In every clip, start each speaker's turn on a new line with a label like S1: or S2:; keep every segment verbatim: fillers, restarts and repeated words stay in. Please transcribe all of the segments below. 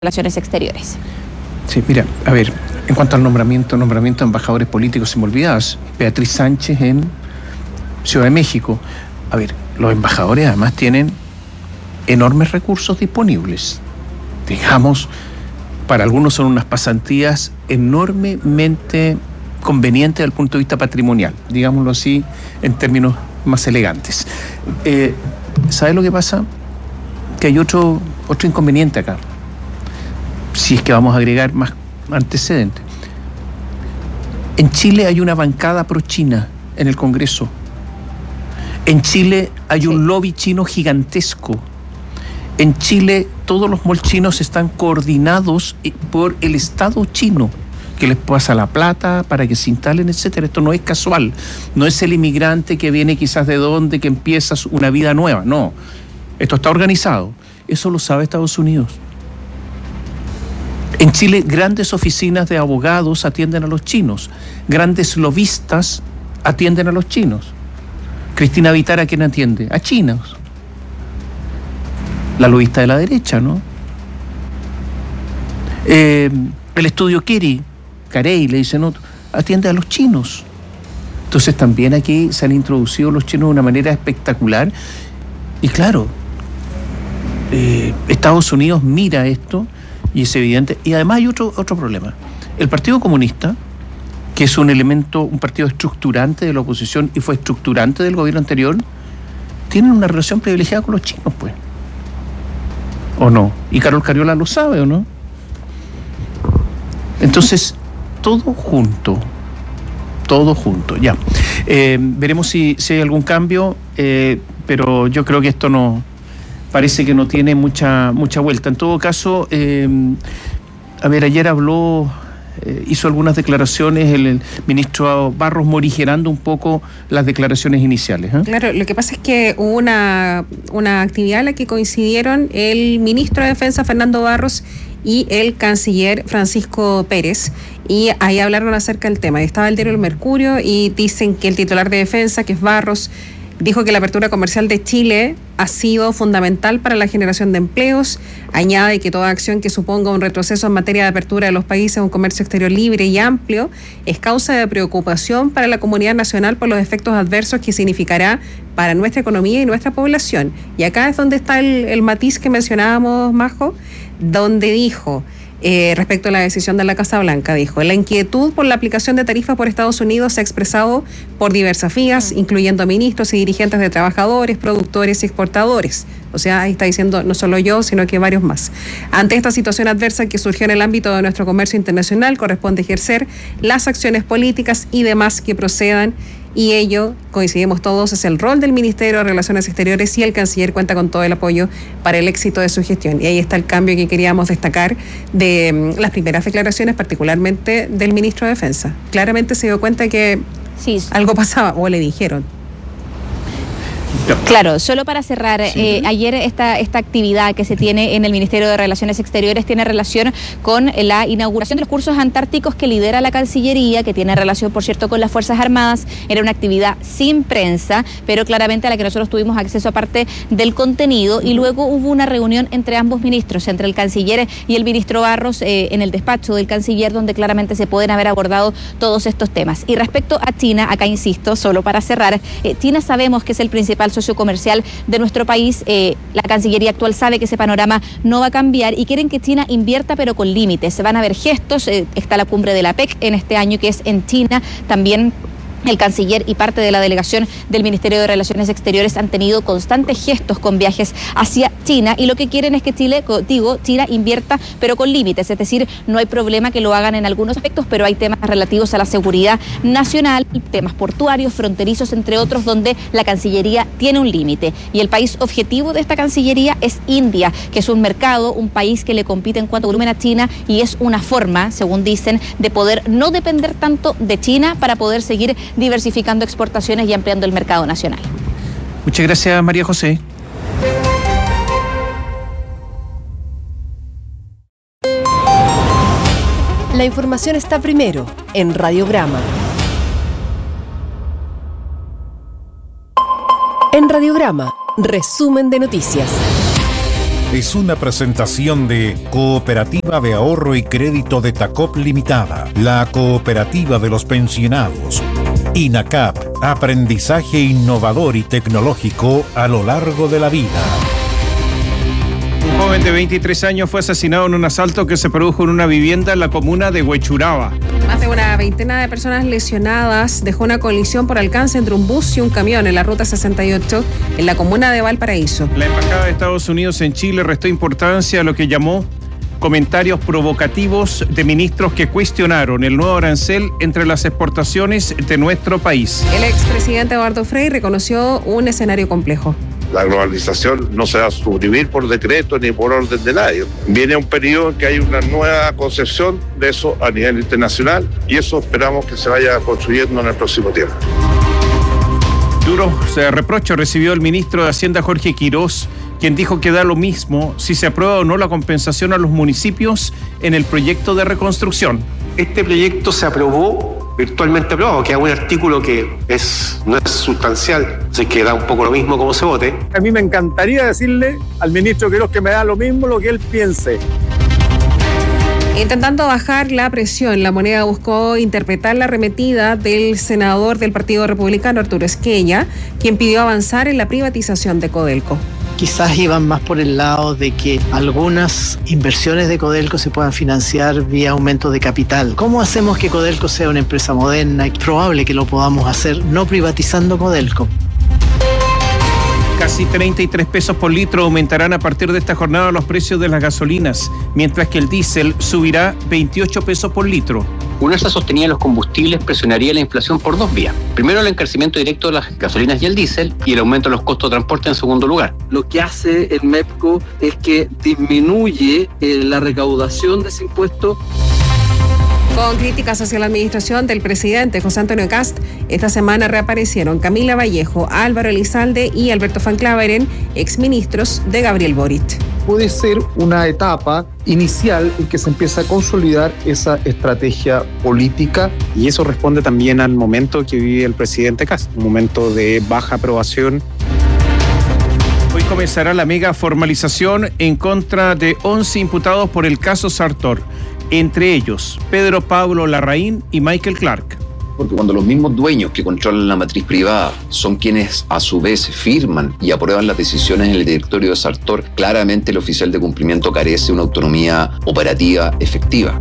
S1: Relaciones Exteriores.
S2: Sí, mira, a ver, en cuanto al nombramiento, nombramiento de embajadores políticos, se me olvidaba, Beatriz Sánchez en Ciudad de México. A ver, los embajadores además tienen enormes recursos disponibles. Digamos, para algunos son unas pasantías enormemente convenientes desde el punto de vista patrimonial, digámoslo así, en términos más elegantes. Eh, ¿Sabes lo que pasa? Que hay otro, otro inconveniente acá. Si es que vamos a agregar más antecedentes. En Chile hay una bancada pro-China en el Congreso. En Chile hay un lobby chino gigantesco. En Chile todos los malls chinos están coordinados por el Estado chino, que les pasa la plata para que se instalen, etcétera. Esto no es casual. No es el inmigrante que viene quizás de donde, que empieza una vida nueva. No. Esto está organizado. Eso lo sabe Estados Unidos. En Chile, grandes oficinas de abogados atienden a los chinos. Grandes lobistas atienden a los chinos. Cristina Vitar, ¿a quién atiende? A chinos. La lobista de la derecha, ¿no? Eh, el estudio Kiri, Carey, le dicen otro, atiende a los chinos. Entonces también aquí se han introducido los chinos de una manera espectacular. Y claro, eh, Estados Unidos mira esto. Y es evidente. Y además hay otro, otro problema. El Partido Comunista, que es un elemento, un partido estructurante de la oposición y fue estructurante del gobierno anterior, tiene una relación privilegiada con los chinos, pues. ¿O no? Y Carol Cariola lo sabe, ¿o no? Entonces, todo junto. Todo junto, ya. Eh, veremos si, si hay algún cambio, eh, pero yo creo que esto no... parece que no tiene mucha mucha vuelta. En todo caso, eh, a ver, ayer habló, eh, hizo algunas declaraciones el, el ministro Barros, morigerando un poco las declaraciones iniciales. ¿eh?
S3: Claro, lo que pasa es que hubo una, una actividad en la que coincidieron el ministro de Defensa, Fernando Barros, y el canciller Francisco Pérez, y ahí hablaron acerca del tema. Estaba el diario El Mercurio y dicen que el titular de Defensa, que es Barros, dijo que la apertura comercial de Chile ha sido fundamental para la generación de empleos. Añade que toda acción que suponga un retroceso en materia de apertura de los países a un comercio exterior libre y amplio es causa de preocupación para la comunidad nacional por los efectos adversos que significará para nuestra economía y nuestra población. Y acá es donde está el, el matiz que mencionábamos, Majo, donde dijo... Eh, respecto a la decisión de la Casa Blanca, dijo, la inquietud por la aplicación de tarifas por Estados Unidos se ha expresado por diversas vías, incluyendo a ministros y dirigentes de trabajadores, productores y exportadores. O sea, ahí está diciendo no solo yo, sino que varios más. Ante esta situación adversa que surgió en el ámbito de nuestro comercio internacional, corresponde ejercer las acciones políticas y demás que procedan, y ello, coincidimos todos, es el rol del Ministerio de Relaciones Exteriores, y el canciller cuenta con todo el apoyo para el éxito de su gestión. Y ahí está el cambio que queríamos destacar de las primeras declaraciones, particularmente del ministro de Defensa. Claramente se dio cuenta que sí, algo pasaba, o le dijeron.
S1: Claro, solo para cerrar, sí. eh, ayer esta, esta actividad que se tiene en el Ministerio de Relaciones Exteriores tiene relación con la inauguración de los cursos antárticos que lidera la Cancillería, que tiene relación, por cierto, con las Fuerzas Armadas. Era una actividad sin prensa, pero claramente a la que nosotros tuvimos acceso aparte del contenido, y luego hubo una reunión entre ambos ministros, entre el canciller y el ministro Barros, eh, en el despacho del canciller, donde claramente se pueden haber abordado todos estos temas. Y respecto a China, acá insisto, solo para cerrar, eh, China sabemos que es el principal socio comercial de nuestro país. Eh, la Cancillería actual sabe que ese panorama no va a cambiar y quieren que China invierta, pero con límites. Se van a ver gestos, eh, está la cumbre de la P E C en este año, que es en China. También el canciller y parte de la delegación del Ministerio de Relaciones Exteriores han tenido constantes gestos con viajes hacia China, y lo que quieren es que Chile, digo, China invierta, pero con límites. Es decir, no hay problema que lo hagan en algunos aspectos, pero hay temas relativos a la seguridad nacional, temas portuarios, fronterizos, entre otros, donde la Cancillería tiene un límite. Y el país objetivo de esta Cancillería es India, que es un mercado, un país que le compite en cuanto a volumen a China, y es una forma, según dicen, de poder no depender tanto de China para poder seguir diversificando exportaciones y ampliando el mercado nacional.
S2: Muchas gracias, María José.
S4: La información está primero en Radiograma. En Radiograma, resumen de noticias.
S5: es una presentación de Cooperativa de Ahorro y Crédito de Tacop Limitada, la cooperativa de los pensionados. INACAP, aprendizaje innovador y tecnológico a lo largo de la vida.
S2: Un joven de veintitrés años fue asesinado en un asalto que se produjo en una vivienda en la comuna de Huechuraba.
S3: Más de una veintena de personas lesionadas dejó una colisión por alcance entre un bus y un camión en la ruta sesenta y ocho en la comuna de Valparaíso.
S2: La Embajada de Estados Unidos en Chile restó importancia a lo que llamó comentarios provocativos de ministros que cuestionaron el nuevo arancel entre las exportaciones de nuestro país.
S3: El expresidente Eduardo Frei reconoció un escenario complejo.
S6: La globalización no se va a suprimir por decreto ni por orden de nadie. Viene un periodo en que hay una nueva concepción de eso a nivel internacional y eso esperamos que se vaya construyendo en el próximo tiempo.
S2: Duros reprochos recibió el ministro de Hacienda Jorge Quirós, quien dijo que da lo mismo si se aprueba o no la compensación a los municipios en el proyecto de reconstrucción.
S7: Este proyecto se aprobó, virtualmente aprobado, que es un artículo que es, no es sustancial, así que da un poco lo mismo como se vote.
S8: A mí me encantaría decirle al ministro Quirós que me da lo mismo lo que él piense.
S3: Intentando bajar la presión, La Moneda buscó interpretar la arremetida del senador del Partido Republicano, Arturo Esquella, quien pidió avanzar en la privatización de Codelco.
S9: Quizás iban más por el lado de que algunas inversiones de Codelco se puedan financiar vía aumento de capital. ¿Cómo hacemos que Codelco sea una empresa moderna? Es probable que lo podamos hacer no privatizando Codelco.
S2: Casi treinta y tres pesos por litro aumentarán a partir de esta jornada los precios de las gasolinas, mientras que el diésel subirá veintiocho pesos por litro.
S10: Una alza sostenida de los combustibles presionaría la inflación por dos vías. Primero, el encarecimiento directo de las gasolinas y el diésel, y el aumento de los costos de transporte en segundo lugar.
S11: Lo que hace el MEPCO es que disminuye eh, la recaudación de ese impuesto.
S3: Con críticas hacia la administración del presidente José Antonio Kast, esta semana reaparecieron Camila Vallejo, Álvaro Elizalde y Alberto Van Claveren, exministros de Gabriel Boric.
S12: Puede ser una etapa inicial en que se empieza a consolidar esa estrategia política.
S13: Y eso responde también al momento que vive el presidente Kast, un momento de baja aprobación.
S2: Hoy comenzará la mega formalización en contra de once imputados por el caso Sartor, entre ellos Pedro Pablo Larraín y Michael Clark.
S14: Porque cuando los mismos dueños que controlan la matriz privada son quienes a su vez firman y aprueban las decisiones en el directorio de Sartor, claramente el oficial de cumplimiento carece de una autonomía operativa efectiva.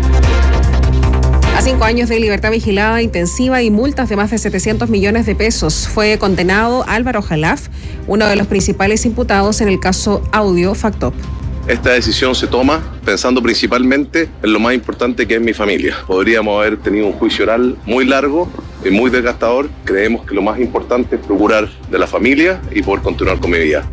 S3: A cinco años de libertad vigilada intensiva y multas de más de setecientos millones de pesos fue condenado Álvaro Jalaf, uno de los principales imputados en el caso Audio Factop.
S15: Esta decisión se toma pensando principalmente en lo más importante que es mi familia. Podríamos haber tenido un juicio oral muy largo y muy desgastador. Creemos que lo más importante es procurar de la familia y poder continuar con mi vida.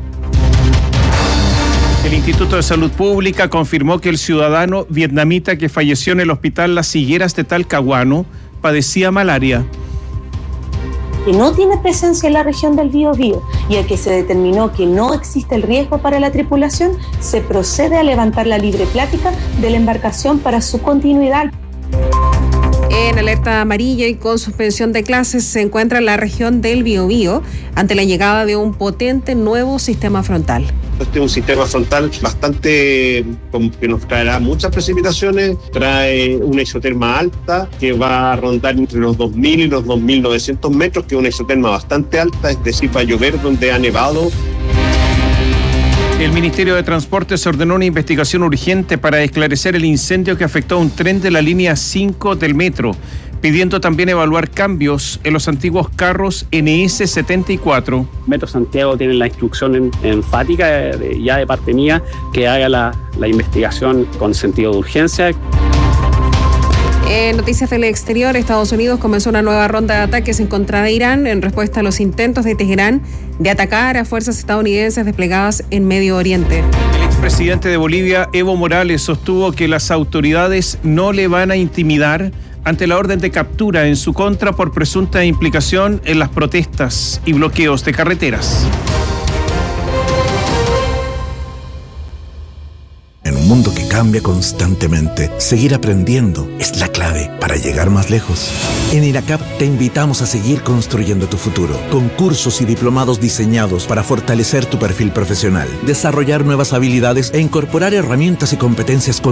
S2: El Instituto de Salud Pública confirmó que el ciudadano vietnamita que falleció en el hospital Las Higueras de Talcahuano padecía malaria.
S16: Que no tiene presencia en la región del Biobío y al que se determinó que no existe el riesgo para la tripulación, se procede a levantar la libre plática de la embarcación para su continuidad.
S3: En alerta amarilla y con suspensión de clases se encuentra la región del Biobío ante la llegada de un potente nuevo sistema frontal.
S17: Este es un sistema frontal bastante que nos traerá muchas precipitaciones, trae una isoterma alta que va a rondar entre los dos mil y los dos mil novecientos metros, que es una isoterma bastante alta, es decir, va a llover donde ha nevado.
S2: El Ministerio de Transportes ordenó una investigación urgente para esclarecer el incendio que afectó a un tren de la línea cinco del metro, pidiendo también evaluar cambios en los antiguos carros N S setenta y cuatro.
S18: Metro Santiago tiene la instrucción en, enfática, de, ya de parte mía, que haga la, la investigación con sentido de urgencia.
S3: En noticias del exterior, Estados Unidos comenzó una nueva ronda de ataques en contra de Irán en respuesta a los intentos de Teherán de atacar a fuerzas estadounidenses desplegadas en Medio Oriente.
S2: El expresidente de Bolivia, Evo Morales, sostuvo que las autoridades no le van a intimidar ante la orden de captura en su contra por presunta implicación en las protestas y bloqueos de carreteras.
S5: En un
S19: mundo que cambia constantemente, seguir aprendiendo es la clave para llegar más lejos. En INACAP te invitamos a seguir construyendo tu futuro, con cursos y diplomados diseñados para fortalecer tu perfil profesional, desarrollar nuevas habilidades e incorporar herramientas y competencias